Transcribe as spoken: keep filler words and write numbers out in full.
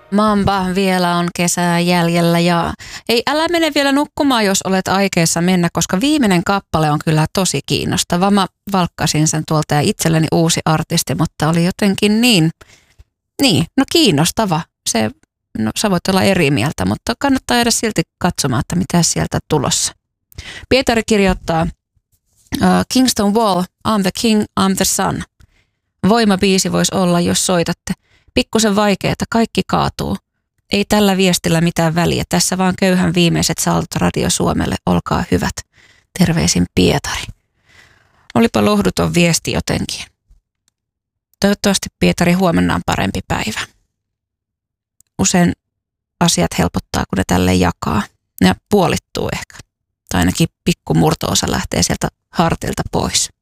Mamba, vielä on kesää jäljellä ja ei, älä mene vielä nukkumaan, jos olet aikeissa mennä, koska viimeinen kappale on kyllä tosi kiinnostava. Mä valkkasin sen tuolta ja itselleni uusi artisti, mutta oli jotenkin niin, niin, no kiinnostava. Se, no sä voit olla eri mieltä, mutta kannattaa jäädä silti katsomaan, että mitä sieltä tulossa. Pietari kirjoittaa uh, Kingston Wall, I'm the king, I'm the sun. Voimabiisi voisi olla, jos soitatte. Pikkusen vaikeaa, kaikki kaatuu. Ei tällä viestillä mitään väliä. Tässä vaan köyhän viimeiset saltot Radio Suomelle. Olkaa hyvät. Terveisin Pietari. Olipa lohduton viesti jotenkin. Toivottavasti Pietari huomenna on parempi päivä. Usein asiat helpottaa, kun ne tälle jakaa. Ne puolittuu ehkä. Tai ainakin pikku murto-osa lähtee sieltä hartilta pois.